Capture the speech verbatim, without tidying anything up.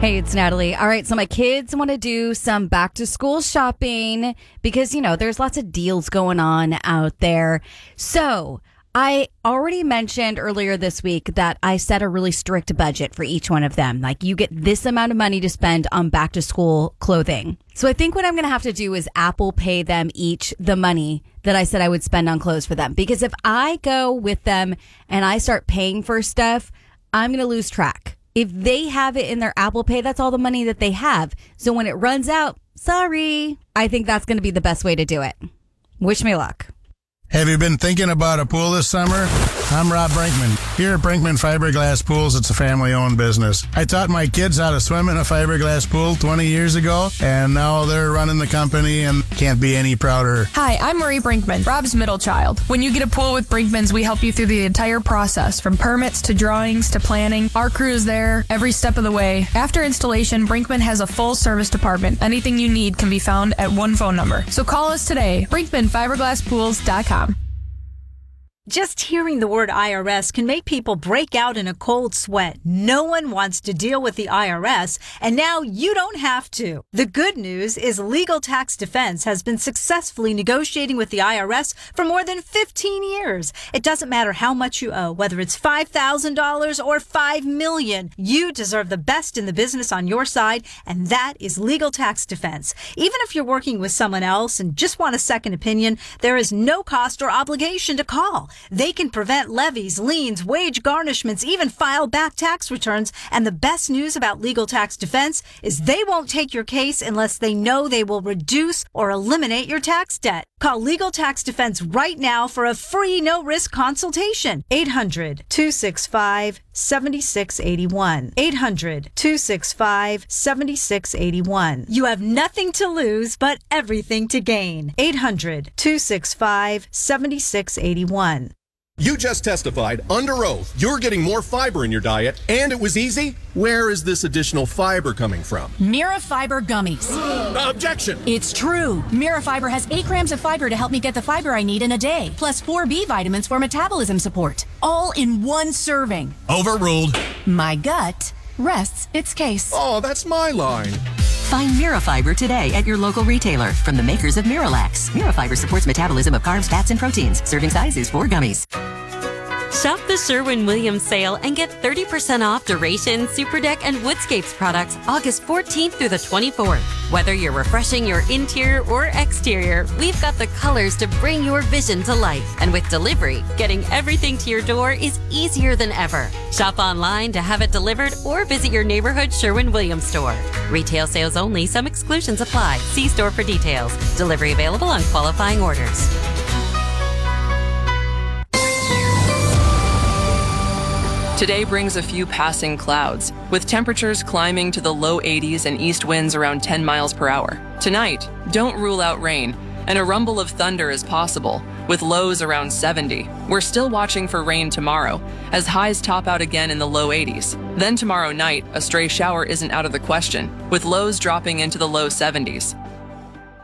Hey, it's Natalie. All right, so my kids want to do some back to school shopping because, you know, there's lots of deals going on out there. So I already mentioned earlier this week that I set a really strict budget for each one of them. Like, you get this amount of money to spend on back to school clothing. So I think what I'm going to have to do is Apple Pay them each the money that I said I would spend on clothes for them. Because if I go with them and I start paying for stuff, I'm going to lose track. If they have it in their Apple Pay, that's all the money that they have. So when it runs out, sorry. I think that's going to be the best way to do it. Wish me luck. Have you been thinking about a pool this summer? I'm Rob Brinkman. Here at Brinkman Fiberglass Pools, it's a family-owned business. I taught my kids how to swim in a fiberglass pool twenty years ago, and now they're running the company and can't be any prouder. Hi, I'm Marie Brinkman, Rob's middle child. When you get a pool with Brinkmans, we help you through the entire process, from permits to drawings to planning. Our crew is there every step of the way. After installation, Brinkman has a full service department. Anything you need can be found at one phone number. So call us today, brinkman fiberglass pools dot com. Just hearing the word I R S can make people break out in a cold sweat. No one wants to deal with the I R S, and now you don't have to. The good news is Legal Tax Defense has been successfully negotiating with the I R S for more than fifteen years. It doesn't matter how much you owe, whether it's five thousand dollars or five million dollars. You deserve the best in the business on your side, and that is Legal Tax Defense. Even if you're working with someone else and just want a second opinion, there is no cost or obligation to call. They can prevent levies, liens, wage garnishments, even file back tax returns. And the best news about Legal Tax Defense is they won't take your case unless they know they will reduce or eliminate your tax debt. Call Legal Tax Defense right now for a free no-risk consultation. eight hundred, two six five, seven six eight one. eight hundred, two six five, seven six eight one. You have nothing to lose but everything to gain. eight hundred, two six five, seven six eight one. You just testified under oath you're getting more fiber in your diet, and it was easy. Where is this additional fiber coming from? Mirafiber gummies. Objection! It's true. Mirafiber has eight grams of fiber to help me get the fiber I need in a day, plus four B vitamins for metabolism support, all in one serving. Overruled. My gut rests its case. Oh, that's my line. Find Mirafiber today at your local retailer from the makers of Miralax. Mirafiber supports metabolism of carbs, fats, and proteins. Serving size is four gummies. Shop the Sherwin-Williams sale and get thirty percent off Duration, Superdeck, and Woodscapes products August fourteenth through the twenty-fourth. Whether you're refreshing your interior or exterior, we've got the colors to bring your vision to life. And with delivery, getting everything to your door is easier than ever. Shop online to have it delivered or visit your neighborhood Sherwin-Williams store. Retail sales only. Some exclusions apply. See store for details. Delivery available on qualifying orders. Today brings a few passing clouds, with temperatures climbing to the low eighties and east winds around ten miles per hour. Tonight, don't rule out rain, and a rumble of thunder is possible, with lows around seventy. We're still watching for rain tomorrow, as highs top out again in the low eighties. Then tomorrow night, a stray shower isn't out of the question, with lows dropping into the low seventies.